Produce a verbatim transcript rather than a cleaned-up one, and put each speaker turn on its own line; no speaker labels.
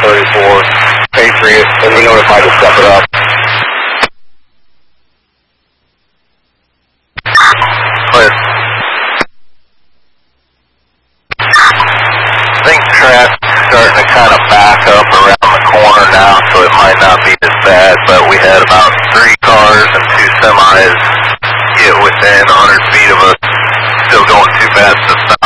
thirty-four Patriot, and we notified to step it up.
Clear. I think traffic's starting to kind of back up around the corner now, so it might not be as bad, but we had about three cars and two semis get within one hundred feet of us, still going too fast to stop.